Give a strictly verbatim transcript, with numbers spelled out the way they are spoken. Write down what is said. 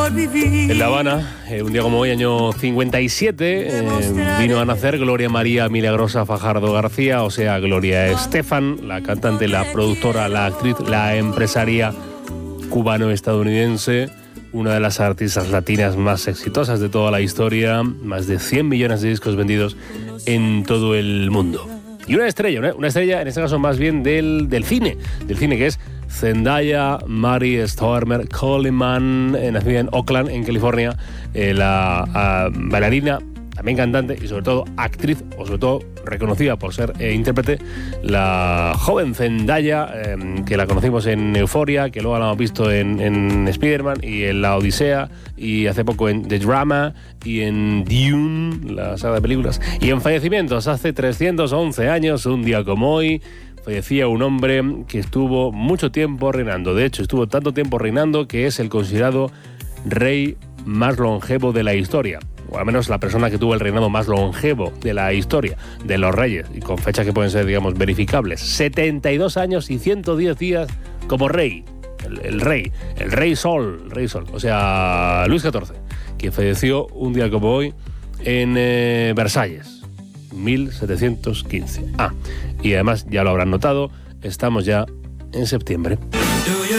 En La Habana, eh, un día como hoy, año cincuenta y siete, eh, vino a nacer Gloria María Milagrosa Fajardo García, o sea, Gloria Estefan, la cantante, la productora, la actriz, la empresaria cubano-estadounidense, una de las artistas latinas más exitosas de toda la historia, más de cien millones de discos vendidos en todo el mundo. Y una estrella, una, una estrella en este caso más bien del, del cine, del cine que es Zendaya Mary Stormer Coleman, eh, nacida en Oakland, en California, eh, la uh, bailarina, también cantante y sobre todo actriz, o sobre todo reconocida por ser eh, intérprete, la joven Zendaya, eh, que la conocimos en Euphoria, que luego la hemos visto en, en Spider-Man y en La Odisea, y hace poco en The Drama y en Dune, la saga de películas. Y en fallecimientos, hace trescientos once años, un día como hoy, fallecía un hombre que estuvo mucho tiempo reinando. De hecho, estuvo tanto tiempo reinando que es el considerado rey más longevo de la historia, o al menos la persona que tuvo el reinado más longevo de la historia de los reyes, y con fechas que pueden ser, digamos, verificables. setenta y dos años y ciento diez días como rey, el, el rey, el rey Sol, el rey Sol, o sea, Luis catorce, quien falleció un día como hoy en eh, Versalles, mil setecientos quince. Ah, y además, ya lo habrán notado, estamos ya en septiembre.